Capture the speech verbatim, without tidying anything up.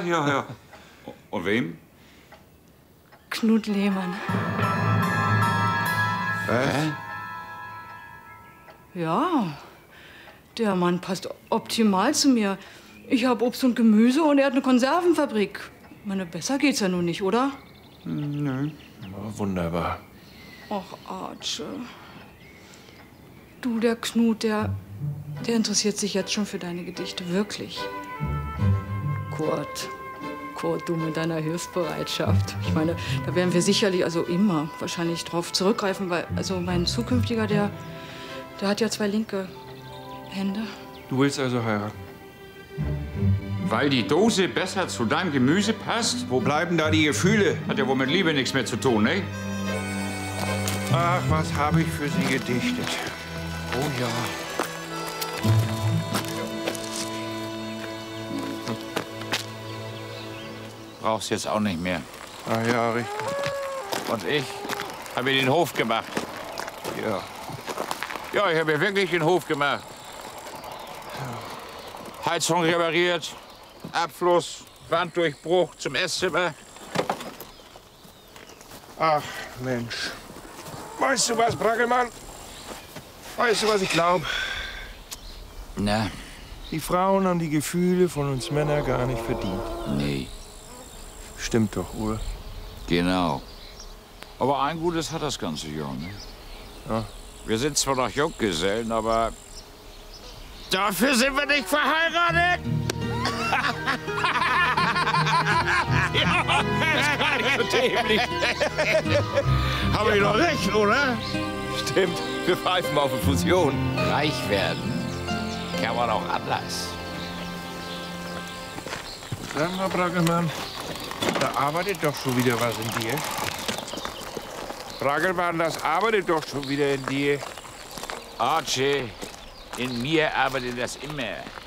ja, ja. Und wem? Knut Lehmann. Was? Hä? Ja, der Mann passt optimal zu mir. Ich habe Obst und Gemüse und er hat eine Konservenfabrik. Ich meine, besser geht's ja nun nicht, oder? Nö. Oh, wunderbar. Ach, Arche. Du, der Knut, der, der interessiert sich jetzt schon für deine Gedichte, wirklich. Kurt, Kurt, du mit deiner Hilfsbereitschaft. Ich meine, da werden wir sicherlich, also immer, wahrscheinlich drauf zurückgreifen, weil, also mein zukünftiger, der, der hat ja zwei linke Hände. Du willst also heiraten? Weil die Dose besser zu deinem Gemüse passt? Wo bleiben da die Gefühle? Hat ja wohl mit Liebe nichts mehr zu tun, ne? Ach, was habe ich für Sie gedichtet? Oh ja. Brauchst jetzt auch nicht mehr. Ach ja, richtig. Und ich habe den Hof gemacht. Ja. Ja, ich habe ja wirklich den Hof gemacht. Heizung repariert, Abfluss, Wanddurchbruch zum Esszimmer. Ach, Mensch. Weißt du was, Brackelmann? Weißt du, was ich glaube? Na, Die Frauen haben die Gefühle von uns Männern gar nicht verdient. nee, Stimmt doch, Uhr. genau. Aber ein Gutes hat das ganze Jahr, ne? Ja. Wir sind zwar noch Junggesellen, aber dafür sind wir nicht verheiratet. Ja, das ist gar nicht so dämlich. Haben wir doch recht, oder? Stimmt, wir pfeifen auf eine Fusion. Reich werden kann man auch anders. Sag mal, Brackelmann, da arbeitet doch schon wieder was in dir. Brackelmann, das arbeitet doch schon wieder in dir. Archie, in mir arbeitet das immer.